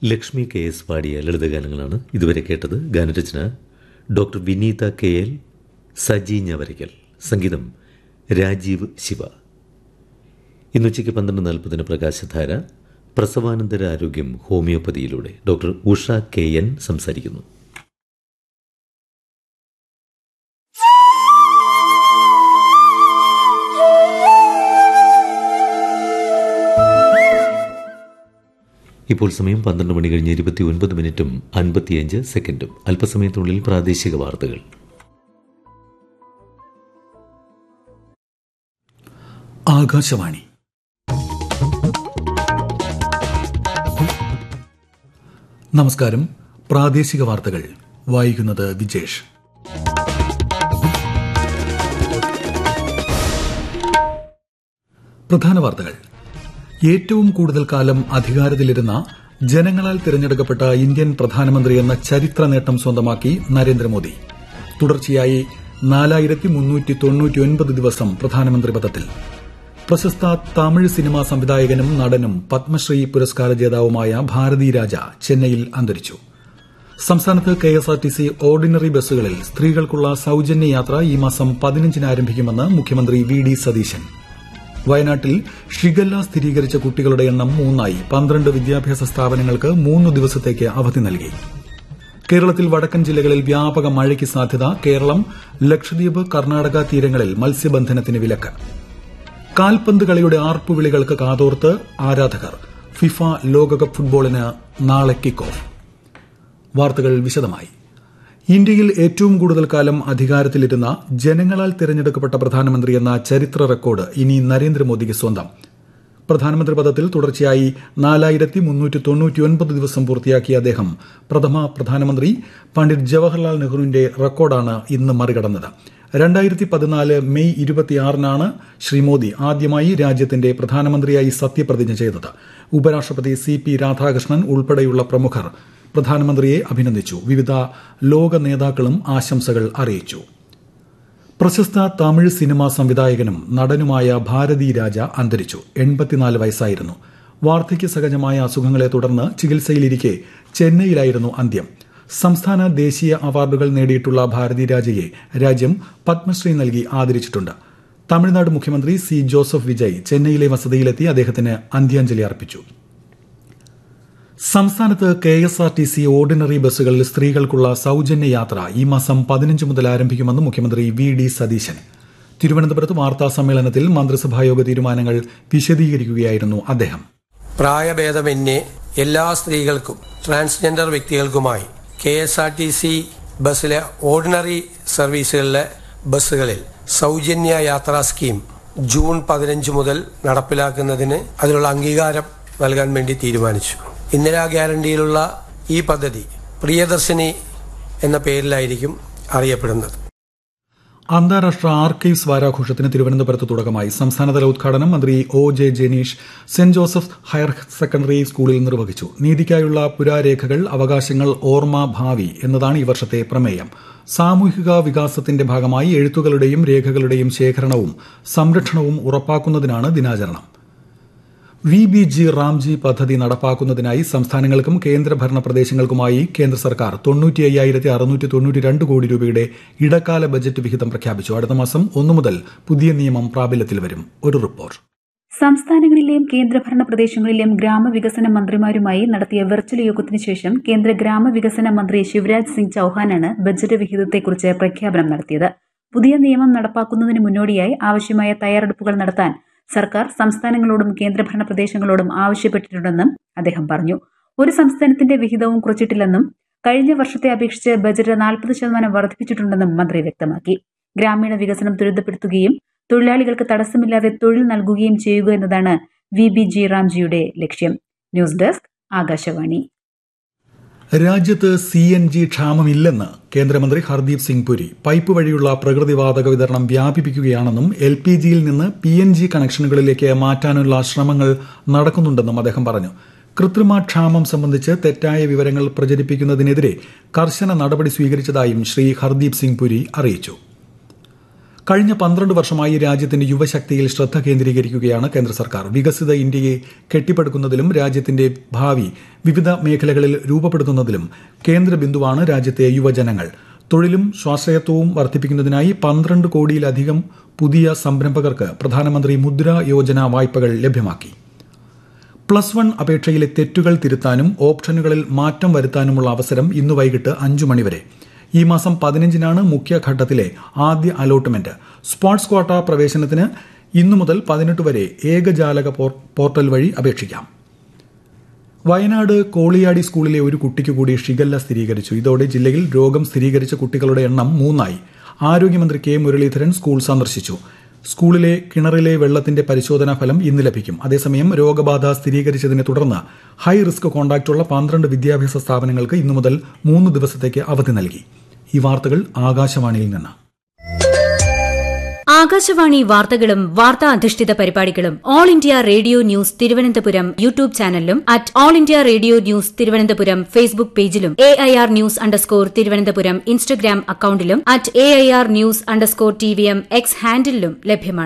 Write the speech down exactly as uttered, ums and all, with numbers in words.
Lakshmi K S പാടിയ ലളിതഗാനങ്ങളാണ് ഇതുവരെ കേട്ടത്. ഗാനരചന ഡോക്ടർ വിനീത കെ എൽ, സജി ഞവരയ്ക്കൽ. സംഗീതം രാജീവ് ശിവ. ഇന്നുച്ചയ്ക്ക് പന്ത്രണ്ട് നാൽപ്പതിന് പ്രകാശധാര. പ്രസവാനന്തര ആരോഗ്യം ഹോമിയോപ്പതിയിലൂടെ ഡോക്ടർ ഉഷ കെ എൻ സംസാരിക്കുന്നു. ഇപ്പോൾ സമയം പന്ത്രണ്ട് മണി കഴിഞ്ഞ് ഇരുപത്തി ഒൻപത് മിനിറ്റും അൻപത്തിയഞ്ച് സെക്കൻഡും. അല്പസമയത്തിനുള്ളിൽ പ്രാദേശിക വാർത്തകൾ. ആകാശവാണി. നമസ്കാരം. പ്രാദേശിക വാർത്തകൾ വായിക്കുന്നത് വിജേഷ്. പ്രധാന വാർത്തകൾ. ഏറ്റവും കൂടുതൽ കാലം അധികാരത്തിലിരുന്ന ജനങ്ങളാൽ തിരഞ്ഞെടുക്കപ്പെട്ട ഇന്ത്യൻ പ്രധാനമന്ത്രി എന്ന ചരിത്ര നേട്ടം സ്വന്തമാക്കി നരേന്ദ്രമോദി. തുടർച്ചയായി നാലായിരത്തി മുന്നൂറ്റി തൊണ്ണൂറ്റിയൊൻപത് ദിവസം പ്രധാനമന്ത്രി പദത്തിൽ. പ്രശസ്ത തമിഴ് സിനിമാ സംവിധായകനും നടനും പത്മശ്രീ പുരസ്കാര ജേതാവുമായ ഭാരതി രാജ ചെന്നൈയിൽ അന്തരിച്ചു. സംസ്ഥാനത്ത് കെഎസ്ആർടിസി ഓർഡിനറി ബസ്സുകളിൽ സ്ത്രീകൾക്കുള്ള സൌജന്യ യാത്ര ഈ മാസം പതിനഞ്ചിന് ആരംഭിക്കുമെന്ന് മുഖ്യമന്ത്രി വി ഡി സതീശൻ. വയനാട്ടിൽ ഷിഗല്ല സ്ഥിരീകരിച്ച കുട്ടികളുടെ എണ്ണം മൂന്നായി. പന്ത്രണ്ട് വിദ്യാഭ്യാസ സ്ഥാപനങ്ങൾക്ക് മൂന്ന് ദിവസത്തേക്ക് അവധി നൽകി. കേരളത്തിൽ വടക്കൻ ജില്ലകളിൽ വ്യാപക മഴയ്ക്ക് സാധ്യത. കേരളം, ലക്ഷദ്വീപ്, കർണാടക തീരങ്ങളിൽ മത്സ്യബന്ധനത്തിന് വിലക്ക്. കാൽപന്ത് കളിയുടെ ആർപ്പുവിളികൾക്ക് കാതോർത്ത് ആരാധകർ. ഫിഫ ലോകകപ്പ് ഫുട്ബോളിന് നാളെ കിക്ക് ഓഫ്. വാർത്തകൾ വിശദമായി. ഇന്ത്യയിൽ ഏറ്റവും കൂടുതൽ കാലം അധികാരത്തിലിരുന്ന ജനങ്ങളാൽ തിരഞ്ഞെടുക്കപ്പെട്ട പ്രധാനമന്ത്രി എന്ന ചരിത്ര റെക്കോർഡ് ഇനി നരേന്ദ്രമോദിക്ക് സ്വന്തം. പ്രധാനമന്ത്രി പദത്തിൽ തുടർച്ചയായി നാലായിരത്തി മുന്നൂറ്റി തൊണ്ണൂറ്റിയൊൻപത് ദിവസം പൂർത്തിയാക്കിയ അദ്ദേഹം പ്രഥമ പ്രധാനമന്ത്രി പണ്ഡിറ്റ് ജവഹർലാൽ നെഹ്റുവിന്റെ റെക്കോർഡാണ് ഇന്ന് മറികടന്നത്. രണ്ടായിരത്തി പതിനാല് മെയ് ഇരുപത്തിയാറിനാണ് ശ്രീ മോദി ആദ്യമായി രാജ്യത്തിന്റെ പ്രധാനമന്ത്രിയായി സത്യപ്രതിജ്ഞ ചെയ്തത്. ഉപരാഷ്ട്രപതി സി പി രാധാകൃഷ്ണൻ ഉൾപ്പെടെയുള്ള പ്രമുഖർ പ്രധാനമന്ത്രിയെ അഭിനന്ദിച്ചു. വിവിധ ലോക നേതാക്കളും ആശംസകൾ അറിയിച്ചു. പ്രശസ്ത തമിഴ് സിനിമാ സംവിധായകനും നടനുമായ ഭാരതി രാജ അന്തരിച്ചു. എൺപത്തിനാല് വയസ്സായിരുന്നു. വാർദ്ധക്യ സഹജമായ അസുഖങ്ങളെ തുടർന്ന് ചികിത്സയിലിരിക്കെ ചെന്നൈയിലായിരുന്നു അന്ത്യം. സംസ്ഥാന ദേശീയ അവാർഡുകൾ നേടിയിട്ടുള്ള ഭാരതി രാജയെ രാജ്യം പത്മശ്രീ നൽകി ആദരിച്ചിട്ടുണ്ട്. തമിഴ്നാട് മുഖ്യമന്ത്രി സി ജോസഫ് വിജയ് ചെന്നൈയിലെ വസതിയിലെത്തി അദ്ദേഹത്തിന് അന്ത്യാഞ്ജലി അർപ്പിച്ചു. സംസ്ഥാനത്ത് കെഎസ്ആർടിസി ഓർഡിനറി ബസ്സുകളിൽ സ്ത്രീകൾക്കുള്ള സൌജന്യ യാത്ര ഈ മാസം പതിനഞ്ച് മുതൽ ആരംഭിക്കുമെന്ന് മുഖ്യമന്ത്രി വി ഡി സതീശൻ. തിരുവനന്തപുരത്ത് വാർത്താ സമ്മേളനത്തിൽ മന്ത്രിസഭായോഗ തീരുമാനങ്ങൾ വിശദീകരിക്കുകയായിരുന്നു അദ്ദേഹം. പ്രായഭേദമന്യേ എല്ലാ സ്ത്രീകൾക്കും transgender വ്യക്തികൾക്കുമായി K S R T C ബസ്സിലെ ഓർഡിനറി സർവീസുകളിലെ ബസ്സുകളിൽ സൌജന്യ യാത്രാ സ്കീം ജൂൺ പതിനഞ്ച് മുതൽ നടപ്പിലാക്കുന്നതിന് അതിനുള്ള അംഗീകാരം നൽകാൻ വേണ്ടി തീരുമാനിച്ചു. ഇന്ദിരാ ഗ്യാരണ്ടിയിലുള്ള ഈ പദ്ധതി പ്രിയദർശിനി എന്ന പേരിലായിരിക്കും അറിയപ്പെടുന്നത്. അന്താരാഷ്ട്ര ആർക്കൈവ്സ് വാരാഘോഷത്തിന് തിരുവനന്തപുരത്ത് തുടക്കമായി. സംസ്ഥാനതല ഉദ്ഘാടനം മന്ത്രി O J Janeesh saint Joseph higher secondary സ്കൂളിൽ നിർവഹിച്ചു. നീതിക്കായുള്ള പുരാരേഖകൾ, അവകാശങ്ങൾ, ഓർമ്മ, ഭാവി എന്നതാണ് ഈ വർഷത്തെ പ്രമേയം. സാമൂഹിക വികാസത്തിന്റെ ഭാഗമായി എഴുത്തുകളുടെയും രേഖകളുടെയും ശേഖരണവും സംരക്ഷണവും ഉറപ്പാക്കുന്നതിനാണ് ദിനാചരണം. വി ബി ജി റാംജി പദ്ധതി നടപ്പാക്കുന്നതിനായി സംസ്ഥാനങ്ങൾക്കും കേന്ദ്രഭരണ പ്രദേശങ്ങൾക്കുമായി കേന്ദ്ര സർക്കാർ തൊണ്ണൂറ്റി അയ്യായിരത്തി അറുന്നൂറ്റി തൊണ്ണൂറ്റി രണ്ട് കോടി രൂപയുടെ ഇടക്കാല ബജറ്റ് വിഹിതം പ്രഖ്യാപിച്ചു. അടുത്ത മാസം ഒന്നു മുതൽ പുതിയ നിയമം പ്രാബല്യത്തിൽ വരും. ഒരു റിപ്പോർട്ട്. സംസ്ഥാനങ്ങളിലെയും കേന്ദ്രഭരണ പ്രദേശങ്ങളിലെയും ഗ്രാമവികസന മന്ത്രിമാരുമായി നടത്തിയ വെർച്വൽ യോഗത്തിന് ശേഷം കേന്ദ്ര ഗ്രാമവികസന മന്ത്രി ശിവരാജ് സിംഗ് ചൌഹാനാണ് ബജറ്റ് വിഹിതത്തെക്കുറിച്ച് പ്രഖ്യാപനം നടത്തിയത്. പുതിയ നിയമം നടപ്പാക്കുന്നതിന് മുന്നോടിയായി ആവശ്യമായ തയ്യാറെടുപ്പുകൾ നടത്താൻ സർക്കാർ സംസ്ഥാനങ്ങളോടും കേന്ദ്രഭരണ പ്രദേശങ്ങളോടും ആവശ്യപ്പെട്ടിട്ടുണ്ടെന്നും അദ്ദേഹം പറഞ്ഞു. ഒരു സംസ്ഥാനത്തിന്റെ വിഹിതവും കുറച്ചിട്ടില്ലെന്നും കഴിഞ്ഞ വർഷത്തെ അപേക്ഷിച്ച് ബജറ്റ് നാൽപ്പത് ശതമാനം വർദ്ധിപ്പിച്ചിട്ടുണ്ടെന്നും മന്ത്രി വ്യക്തമാക്കി. ഗ്രാമീണ വികസനം ത്വരിതപ്പെടുത്തുകയും തൊഴിലാളികൾക്ക് തടസ്സമില്ലാതെ തൊഴിൽ നൽകുകയും ചെയ്യുക എന്നതാണ് വി ബി ജി റാംജിയുടെ ലക്ഷ്യം. News desk, Akashvani. രാജ്യത്ത് സി എൻ ജി ക്ഷാമമില്ലെന്ന് കേന്ദ്രമന്ത്രി ഹർദീപ് സിംഗ് പുരി. പൈപ്പ് വഴിയുള്ള പ്രകൃതിവാതക വിതരണം വ്യാപിപ്പിക്കുകയാണെന്നും എൽ പി ജിയിൽ നിന്ന് പി എൻ ജി കണക്ഷനുകളിലേക്ക് മാറ്റാനുള്ള ശ്രമങ്ങൾ നടക്കുന്നുണ്ടെന്നും അദ്ദേഹം പറഞ്ഞു. കൃത്രിമ ക്ഷാമം സംബന്ധിച്ച് തെറ്റായ വിവരങ്ങൾ പ്രചരിപ്പിക്കുന്നതിനെതിരെ കർശന നടപടി സ്വീകരിച്ചതായും ശ്രീ ഹർദീപ് സിംഗ് പുരി അറിയിച്ചു. കഴിഞ്ഞ പന്ത്രണ്ട് വർഷമായി രാജ്യത്തിന്റെ യുവശക്തിയിൽ ശ്രദ്ധ കേന്ദ്രീകരിക്കുകയാണ് കേന്ദ്ര സർക്കാർ. വികസിത ഇന്ത്യയെ കെട്ടിപ്പടുക്കുന്നതിലും രാജ്യത്തിന്റെ ഭാവി വിവിധ മേഖലകളിൽ രൂപപ്പെടുത്തുന്നതിലും കേന്ദ്ര ബിന്ദുവാണ് രാജ്യത്തെ യുവജനങ്ങൾ. തൊഴിലും സ്വാശ്രയത്വവും വർദ്ധിപ്പിക്കുന്നതിനായി പന്ത്രണ്ട് കോടിയിലധികം പുതിയ സംരംഭകർക്ക് പ്രധാനമന്ത്രി മുദ്ര യോജന വായ്പകൾ ലഭ്യമാക്കി. പ്ലസ് വൺ അപേക്ഷയിലെ തെറ്റുകൾ തിരുത്താനും ഓപ്ഷനുകളിൽ മാറ്റം വരുത്താനുമുള്ള അവസരം ഇന്ന് വൈകിട്ട് അഞ്ചു മണിവരെ. ഈ മാസം പതിനഞ്ചിനാണ് മുഖ്യഘട്ടത്തിലെ ആദ്യ അലോട്ട്മെന്റ്. സ്പോർട്സ് ക്വാട്ട പ്രവേശനത്തിന് ഇന്നു മുതൽ പതിനെട്ട് വരെ ഏകജാലക പോർട്ടൽ വഴി അപേക്ഷിക്കാം. വയനാട് കോളിയാടി സ്കൂളിലെ ഒരു കുട്ടിക്ക് കൂടി ഷിഗല്ല സ്ഥിരീകരിച്ചു. ഇതോടെ ജില്ലയിൽ രോഗം സ്ഥിരീകരിച്ച കുട്ടികളുടെ എണ്ണം മൂന്നായി. ആരോഗ്യമന്ത്രി കെ മുരളീധരൻ സ്കൂൾ സന്ദർശിച്ചു. സ്കൂളിലെ കിണറിലെ വെള്ളത്തിന്റെ പരിശോധനാ ഫലം ഇന്ന് ലഭിക്കും. അതേസമയം രോഗബാധ സ്ഥിരീകരിച്ചതിനെ തുടർന്ന് ഹൈ റിസ്ക് കോണ്ടാക്റ്റുള്ള പന്ത്രണ്ട് വിദ്യാഭ്യാസ സ്ഥാപനങ്ങൾക്ക് ഇന്നു മുതൽ മൂന്ന് ദിവസത്തേക്ക് അവധി നൽകി. ഈ വാർത്തകൾ ആകാശവാണിയിൽ നിന്ന്. ആകാശവാണി വാർത്തകളും വാർത്താ അധിഷ്ഠിത പരിപാടികളും all India radio news Thiruvananthapuram YouTube ചാനലിലും at all India radio news Thiruvananthapuram Facebook പേജിലും A I R news underscore Thiruvananthapuram Instagram അക്കൌണ്ടിലും at A I R news underscore T V M X ഹാൻഡിലും ലഭ്യമാണ്.